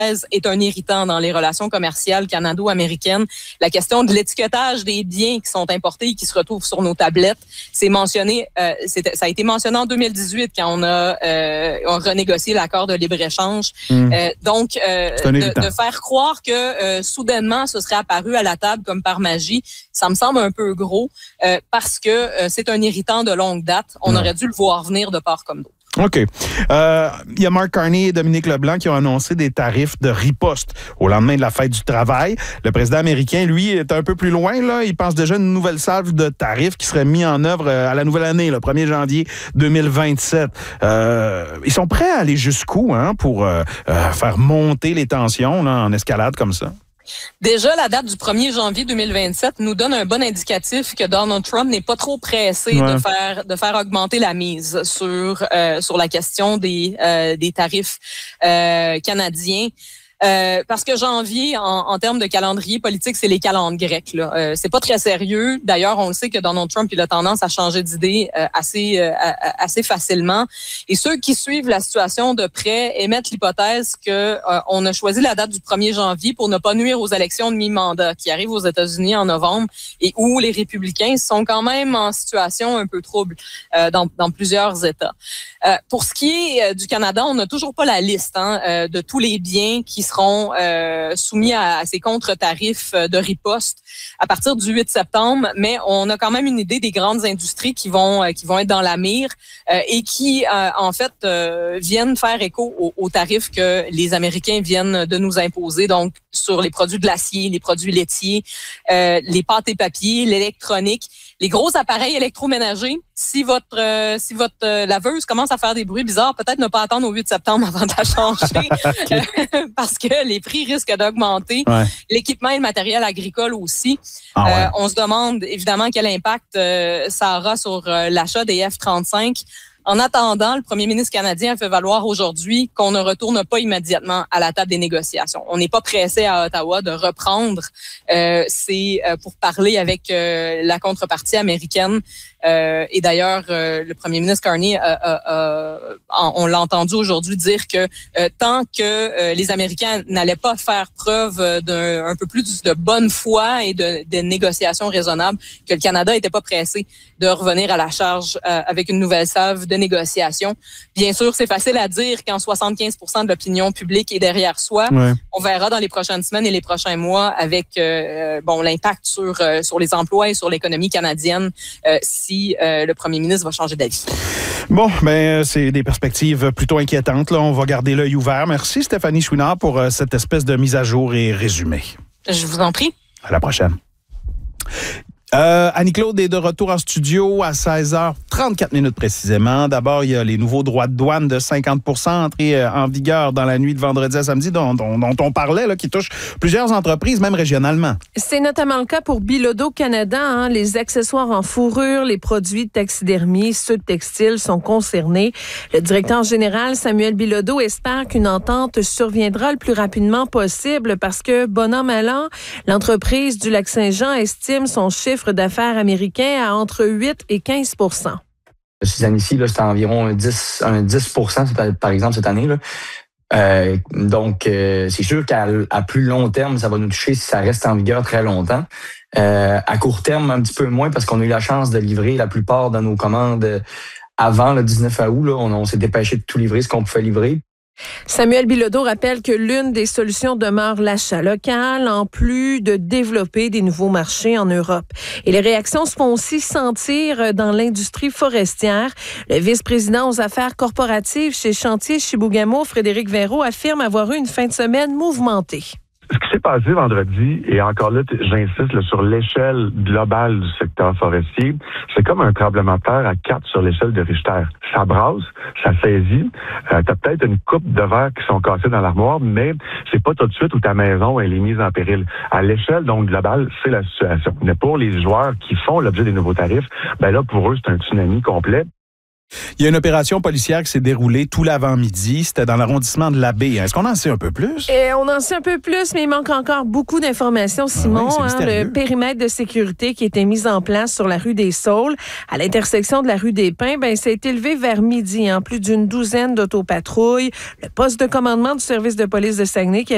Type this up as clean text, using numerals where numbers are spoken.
est un irritant dans les relations commerciales canado-américaines. La question de l'étiquetage des biens qui sont importés et qui se retrouvent sur nos tablettes, c'est mentionné. Ça a été mentionné en 2018 quand on a renégocié l'accord de libre-échange. Donc, de faire croire que soudainement ce serait apparu à la table comme par magie, ça me semble un peu gros parce que c'est un irritant de longue date. On aurait dû le voir venir de part comme d'autre. OK. Il y a Mark Carney et Dominique Leblanc qui ont annoncé des tarifs de riposte au lendemain de la fête du travail. Le président américain, lui, est un peu plus loin. Là. Il pense déjà à une nouvelle salve de tarifs qui serait mise en œuvre à la nouvelle année, le 1er janvier 2027. Ils sont prêts à aller jusqu'où pour faire monter les tensions là, en escalade comme ça? Déjà, la date du 1er janvier 2027 nous donne un bon indicatif que Donald Trump n'est pas trop pressé de faire augmenter la mise sur la question des tarifs canadiens. Parce que janvier, en termes de calendrier politique, c'est les calendes grecques. C'est pas très sérieux. D'ailleurs, on le sait que Donald Trump il a tendance à changer d'idée assez facilement. Et ceux qui suivent la situation de près émettent l'hypothèse que on a choisi la date du 1er janvier pour ne pas nuire aux élections de mi-mandat qui arrivent aux États-Unis en novembre et où les républicains sont quand même en situation un peu trouble dans plusieurs États. Pour ce qui est du Canada, on n'a toujours pas la liste de tous les biens qui seront soumis à ces contre-tarifs de riposte à partir du 8 septembre, mais on a quand même une idée des grandes industries qui vont être dans la mire et qui, en fait, viennent faire écho aux tarifs que les Américains viennent de nous imposer, donc sur les produits de l'acier, les produits laitiers, les pâtes et papiers, l'électronique, les gros appareils électroménagers. Si votre laveuse commence à faire des bruits bizarres, peut-être ne pas attendre au 8 septembre avant de la changer parce que les prix risquent d'augmenter. Ouais. L'équipement et le matériel agricole aussi. On se demande évidemment quel impact ça aura sur l'achat des F-35. En attendant, le premier ministre canadien a fait valoir aujourd'hui qu'on ne retourne pas immédiatement à la table des négociations. On n'est pas pressé à Ottawa de reprendre. C'est pour parler avec la contrepartie américaine. Et d'ailleurs, le premier ministre Carney, on l'a entendu aujourd'hui dire que tant que les Américains n'allaient pas faire preuve d'un peu plus de bonne foi et de négociations raisonnables, que le Canada n'était pas pressé de revenir à la charge avec une nouvelle salve de négociations. Bien sûr, c'est facile à dire quand 75% de l'opinion publique est derrière soi. Ouais. On verra dans les prochaines semaines et les prochains mois avec l'impact sur les emplois et sur l'économie canadienne si le premier ministre va changer d'avis. Bon, c'est des perspectives plutôt inquiétantes. Là. On va garder l'œil ouvert. Merci Stéphanie Chouinard pour cette espèce de mise à jour et résumé. Je vous en prie. À la prochaine. Annie-Claude est de retour en studio à 16h34 précisément. D'abord, il y a les nouveaux droits de douane de 50% entrés en vigueur dans la nuit de vendredi à samedi dont on parlait, là, qui touchent plusieurs entreprises, même régionalement. C'est notamment le cas pour Bilodeau Canada. Les accessoires en fourrure, les produits de taxidermie, ceux de textile sont concernés. Le directeur général Samuel Bilodeau espère qu'une entente surviendra le plus rapidement possible parce que, bon an, mal an, l'entreprise du Lac-Saint-Jean estime son chiffre d'affaires américain à entre 8 et 15 %. Ces années-ci, là, c'est environ un 10 par exemple, cette année. Là. Donc, c'est sûr qu'à plus long terme, ça va nous toucher si ça reste en vigueur très longtemps. À court terme, un petit peu moins parce qu'on a eu la chance de livrer la plupart de nos commandes avant le 19 août. Là. On s'est dépêché de tout livrer ce qu'on pouvait livrer. Samuel Bilodeau rappelle que l'une des solutions demeure l'achat local, en plus de développer des nouveaux marchés en Europe. Et les réactions se font aussi sentir dans l'industrie forestière. Le vice-président aux affaires corporatives chez Chantier Chibougamau, Frédéric Verreau, affirme avoir eu une fin de semaine mouvementée. Ce qui s'est passé vendredi, et encore là, j'insiste là, sur l'échelle globale du secteur forestier, c'est comme un tremblement de terre à 4 sur l'échelle de Richter. Ça brasse, ça saisit. T'as peut-être une coupe de verre qui sont cassés dans l'armoire, mais c'est pas tout de suite où ta maison elle est mise en péril. À l'échelle donc globale, c'est la situation. Mais pour les joueurs qui font l'objet des nouveaux tarifs, là pour eux c'est un tsunami complet. Il y a une opération policière qui s'est déroulée tout l'avant-midi. C'était dans l'arrondissement de la Baie. Est-ce qu'on en sait un peu plus? On en sait un peu plus, mais il manque encore beaucoup d'informations, Simon. Le périmètre de sécurité qui était mis en place sur la rue des Saules, à l'intersection de la rue des Pins, ça a été élevé vers midi. Plus d'une douzaine d'autopatrouilles. Le poste de commandement du service de police de Saguenay qui